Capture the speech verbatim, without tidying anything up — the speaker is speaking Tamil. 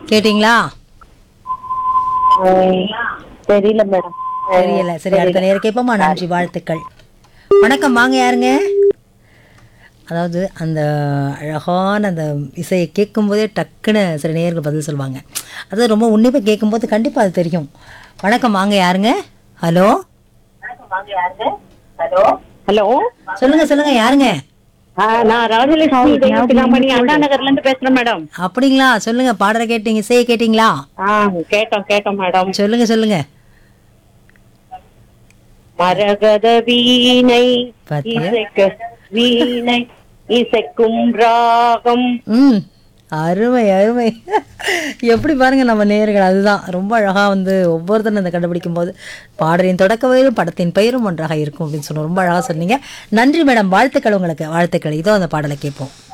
கேட்டிங்களா? தெரியல மேடம். தெரியல. சரி, அடுத்த நேரம் கேட்போமா? நன்றி, வாழ்த்துக்கள். வணக்கம், வாங்க. யாருங்க? அதாவது அந்த அழகான அந்த இசையை கேட்கும்போதே டக்குன்னு சில நேர்கள் பதில் சொல்லுவாங்க. அது ரொம்ப உன்னிப்பாக கேட்கும்போது கண்டிப்பாக அது தெரியும். வணக்கம், வாங்க. யாருங்க? ஹலோ ஹலோ, சொல்லுங்க சொல்லுங்க, யாருங்க? நான் ராஜலட்சுமி தேவப்பிதாமணி அண்ணா நகர்ல இருந்து பேசுறேன் மேடம். அப்படிங்களா? சொல்லுங்க, பாடலை கேட்டீங்க, இசையை கேட்டீங்களா? ஆ, கேட்டோம் கேட்டோம் மேடம். சொல்லுங்க சொல்லுங்க. மரகத வீணை பாத்தியா? இசைக்க வீணை இசைக்கும் ராகம். ம் அருமை அருமை. எப்படி பாருங்க நம்ம நேயர்கள், அதுதான் ரொம்ப அழகாக வந்து ஒவ்வொருத்தரும் அந்த கண்டுபிடிக்கும் போது பாடலின் தொடக்க வயலும் படத்தின் பெயரும் ஒன்றாக இருக்கும் அப்படின்னு சொன்னோம். ரொம்ப அழகாக சொன்னீங்க. நன்றி மேடம், வாழ்த்துக்கள் உங்களுக்கு, வாழ்த்துக்கள். இதோ அந்த பாடலை கேட்போம்.